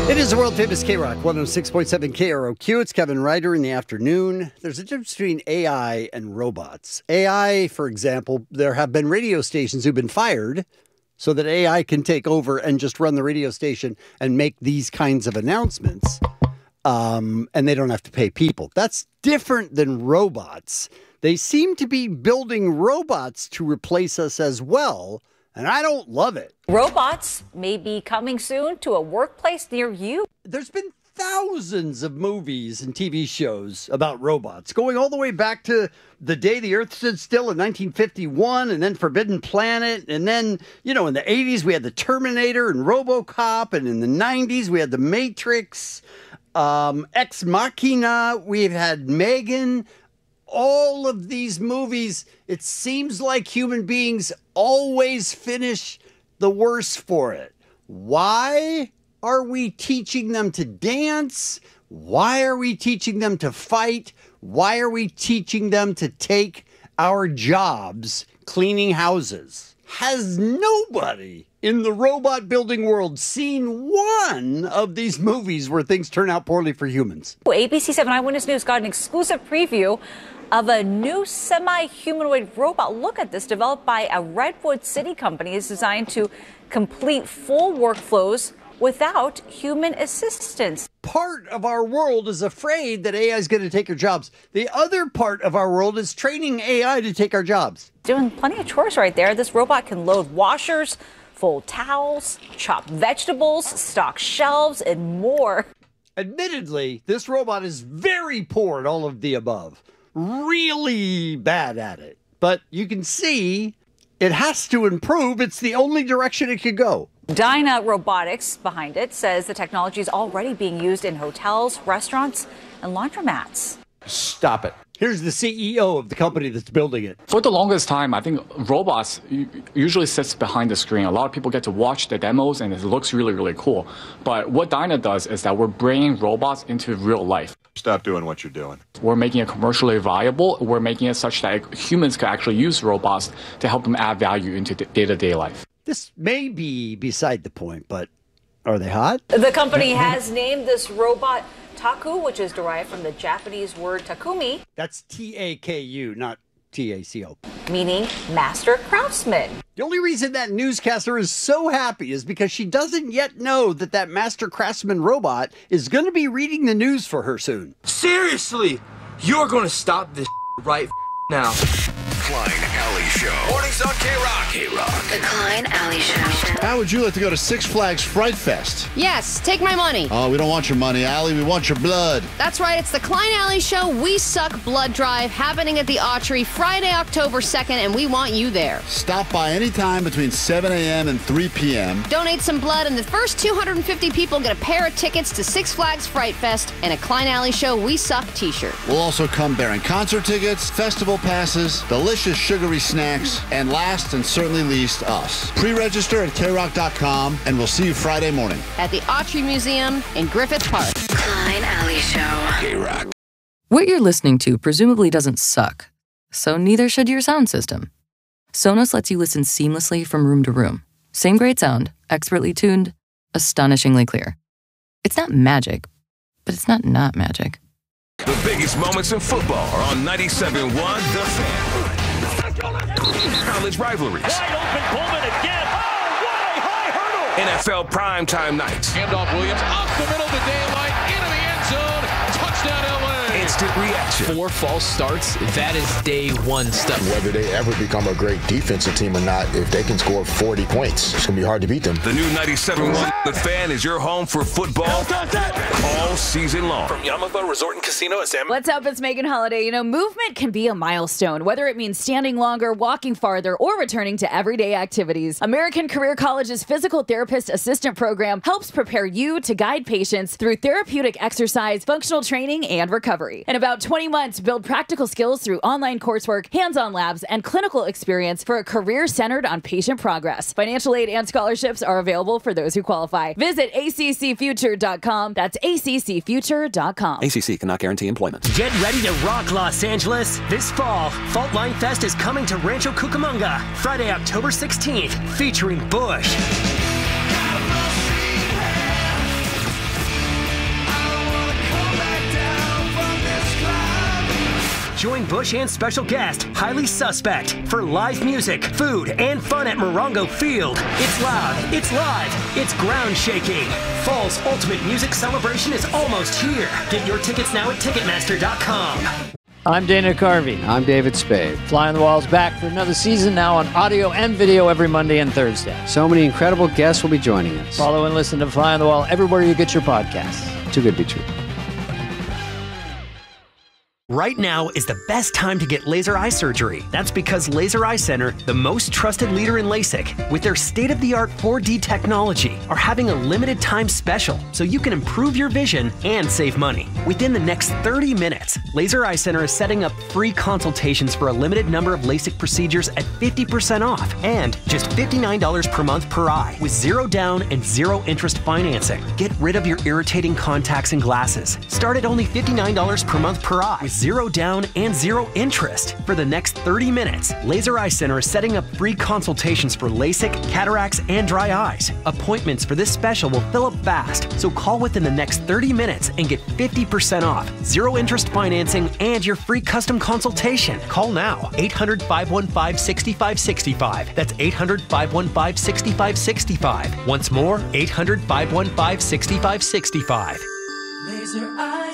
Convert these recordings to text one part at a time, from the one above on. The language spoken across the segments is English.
It is the world-famous K-Rock, 106.7 KROQ. It's Kevin Ryder in the afternoon. There's a difference between AI and robots. AI, for example, there have been radio stations who've been fired so that AI can take over and just run the radio station and make these kinds of announcements, and they don't have to pay people. That's different than robots. They seem to be building robots to replace us as well, and I don't love it. Robots may be coming soon to a workplace near you. There's been thousands of movies and TV shows about robots, going all the way back to The Day the Earth Stood Still in 1951, and then Forbidden Planet, and then, in the 80s we had The Terminator and RoboCop, and in the 90s we had The Matrix, Ex Machina, we've had Megan. All of these movies, it seems like human beings always finish the worse for it. Why are we teaching them to dance? Why are we teaching them to fight? Why are we teaching them to take our jobs cleaning houses? Has nobody in the robot building world seen one of these movies where things turn out poorly for humans? ABC 7 Eyewitness News got an exclusive preview of a new semi-humanoid robot. Look at this, developed by a Redwood City company. It's designed to complete full workflows without human assistance. Part of our world is afraid that AI is going to take our jobs. The other part of our world is training AI to take our jobs. Doing plenty of chores right there. This robot can load washers, fold towels, chop vegetables, stock shelves, and more. Admittedly, this robot is very poor at all of the above. Really bad at it. But you can see it has to improve. It's the only direction it could go. Dyna Robotics behind it says the technology is already being used in hotels, restaurants, and laundromats. Stop it. Here's the CEO of the company that's building it. For the longest time, I think robots usually sits behind the screen. A lot of people get to watch the demos and it looks really, really cool. But what Dyna does is that we're bringing robots into real life. Stop doing what you're doing. We're making it commercially viable. We're making it such that humans can actually use robots to help them add value into day-to-day life. This may be beside the point, but are they hot? The company has named this robot Taku, which is derived from the Japanese word takumi. That's T-A-K-U, not T-A-C-O. Meaning master craftsman. The only reason that newscaster is so happy is because she doesn't yet know that that master craftsman robot is going to be reading the news for her soon. Seriously, you're going to stop this right now. Klein Alley Show. Mornings on K-Rock. K-Rock. The Klein Alley Show. How would you like to go to Six Flags Fright Fest? Yes, take my money. Oh, we don't want your money, Allie. We want your blood. That's right. It's the Klein Alley Show We Suck Blood Drive happening at the Autry Friday, October 2nd, and we want you there. Stop by anytime between 7 a.m. and 3 p.m. Donate some blood, and the first 250 people get a pair of tickets to Six Flags Fright Fest and a Klein Alley Show We Suck t-shirt. We'll also come bearing concert tickets, festival passes, delicious sugary snacks, and last and certainly least, us. Pre-register at krock.com, and we'll see you Friday morning at the Autry Museum in Griffith Park. Klein Alley Show. K-Rock. What you're listening to presumably doesn't suck, so neither should your sound system. Sonos lets you listen seamlessly from room to room. Same great sound, expertly tuned, astonishingly clear. It's not magic, but it's not magic. The biggest moments in football are on 97.1 The Fan. College rivalries. Wide open, Pullman again. Oh, what a high hurdle. NFL primetime nights. Handoff Williams up the middle of the daylight into the end zone. Touchdown LA. Instant reaction. 4 false starts, that is day one stuff. Whether they ever become a great defensive team or not, if they can score 40 points, it's going to be hard to beat them. The new 97.1 The Fan is your home for football all season long. From Yamaha Resort and Casino at San. What's up? It's Megan Holiday. Movement can be a milestone, whether it means standing longer, walking farther, or returning to everyday activities. American Career College's Physical Therapist Assistant Program helps prepare you to guide patients through therapeutic exercise, functional training, and recovery. In about 20 months, build practical skills through online coursework, hands-on labs, and clinical experience for a career centered on patient progress. Financial aid and scholarships are available for those who qualify. Visit ACCfuture.com. That's ACCfuture.com. ACC cannot guarantee employment. Get ready to rock Los Angeles. This fall, Fault Line Fest is coming to Rancho Cucamonga, Friday, October 16th, featuring Bush, Busch and special guest, Highly Suspect, for live music, food, and fun at Morongo Field. It's loud, it's live, it's ground shaking. Fall's ultimate music celebration is almost here. Get your tickets now at Ticketmaster.com. I'm Dana Carvey. I'm David Spade. Fly on the Wall's back for another season now on audio and video every Monday and Thursday. So many incredible guests will be joining us. Follow and listen to Fly on the Wall everywhere you get your podcasts. Too good to be true. Right now is the best time to get laser eye surgery. That's because Laser Eye Center, the most trusted leader in LASIK, with their state-of-the-art 4D technology, are having a limited time special so you can improve your vision and save money. Within the next 30 minutes, Laser Eye Center is setting up free consultations for a limited number of LASIK procedures at 50% off and just $59 per month per eye with zero down and zero interest financing. Get rid of your irritating contacts and glasses. Start at only $59 per month per eye with zero down and zero interest. For the next 30 minutes, Laser Eye Center is setting up free consultations for LASIK, cataracts, and dry eyes. Appointments for this special will fill up fast, so call within the next 30 minutes and get 50% off, zero interest financing, and your free custom consultation. Call now, 800-515-6565. That's 800-515-6565. Once more, 800-515-6565. Laser Eye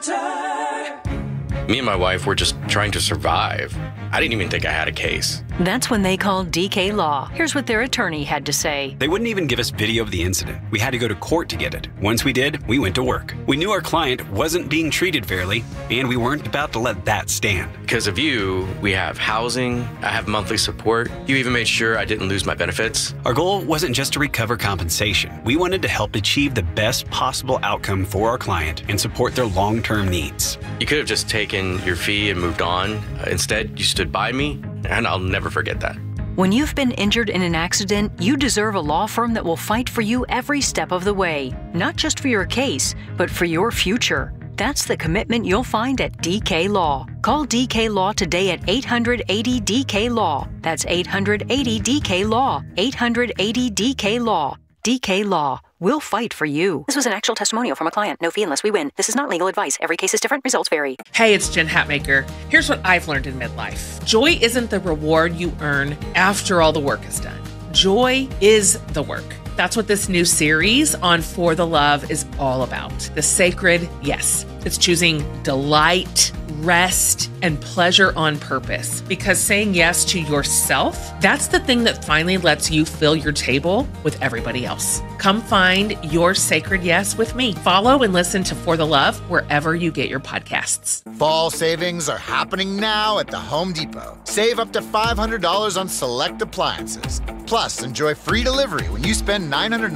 Center. Me and my wife were just trying to survive. I didn't even think I had a case. That's when they called DK Law. Here's what their attorney had to say. They wouldn't even give us video of the incident. We had to go to court to get it. Once we did, we went to work. We knew our client wasn't being treated fairly, and we weren't about to let that stand. Because of you, we have housing, I have monthly support. You even made sure I didn't lose my benefits. Our goal wasn't just to recover compensation. We wanted to help achieve the best possible outcome for our client and support their long-term needs. You could have just taken your fee and moved on. Instead, you stood by me, and I'll never forget that. When you've been injured in an accident, you deserve a law firm that will fight for you every step of the way. Not just for your case, but for your future. That's the commitment you'll find at DK Law. Call DK Law today at 800-80-DK-LAW. That's 800-80-DK-LAW. 800-80-DK-LAW. DK Law. We'll fight for you. This was an actual testimonial from a client. No fee unless we win. This is not legal advice. Every case is different. Results vary. Hey, it's Jen Hatmaker. Here's what I've learned in midlife. Joy isn't the reward you earn after all the work is done. Joy is the work. That's what this new series on For the Love is all about. The sacred yes. It's choosing delight, rest, and pleasure on purpose. Because saying yes to yourself, that's the thing that finally lets you fill your table with everybody else. Come find your sacred yes with me. Follow and listen to For the Love wherever you get your podcasts. Fall savings are happening now at the Home Depot. Save up to $500 on select appliances. Plus, enjoy free delivery when you spend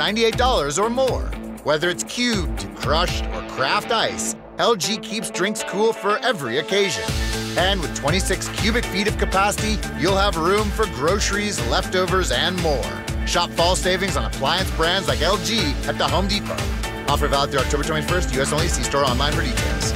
$998 or more. Whether it's cubed, crushed, or craft ice, LG keeps drinks cool for every occasion. And with 26 cubic feet of capacity, you'll have room for groceries, leftovers, and more. Shop fall savings on appliance brands like LG at the Home Depot. Offer valid through October 21st, U.S. only. See store online for details.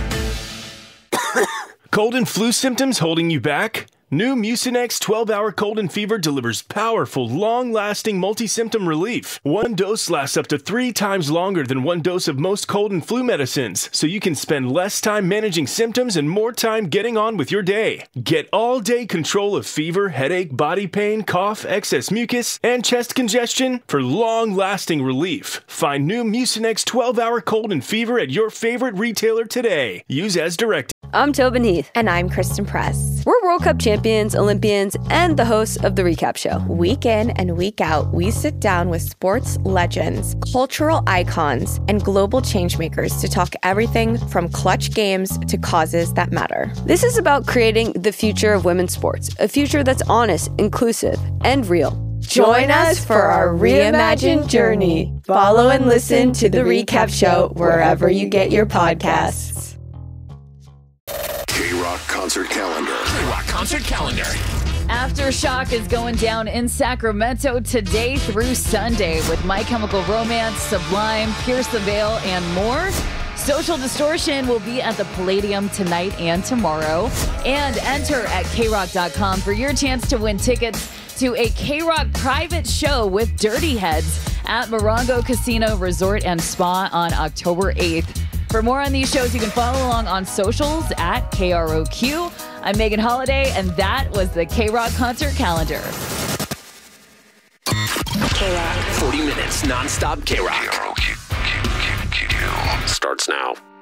Cold and flu symptoms holding you back? New Mucinex 12-hour cold and fever delivers powerful, long-lasting multi-symptom relief. One dose lasts up to 3 times longer than one dose of most cold and flu medicines, so you can spend less time managing symptoms and more time getting on with your day. Get all-day control of fever, headache, body pain, cough, excess mucus, and chest congestion for long-lasting relief. Find new Mucinex 12-hour cold and fever at your favorite retailer today. Use as directed. I'm Tobin Heath. And I'm Kristen Press. We're World Cup champions, Olympians, and the hosts of The Recap Show. Week in and week out, we sit down with sports legends, cultural icons, and global changemakers to talk everything from clutch games to causes that matter. This is about creating the future of women's sports, a future that's honest, inclusive, and real. Join us for our reimagined journey. Follow and listen to The Recap Show wherever you get your podcasts. K-Rock Concert Calendar. K-Rock Concert Calendar. Aftershock is going down in Sacramento today through Sunday with My Chemical Romance, Sublime, Pierce the Veil, and more. Social Distortion will be at the Palladium tonight and tomorrow. And enter at krock.com for your chance to win tickets to a K-Rock private show with Dirty Heads at Morongo Casino Resort and Spa on October 8th. For more on these shows, you can follow along on socials at KROQ. I'm Megan Holiday, and that was the K-Rock concert calendar. K-Rock. 40 minutes nonstop K-Rock. Starts now.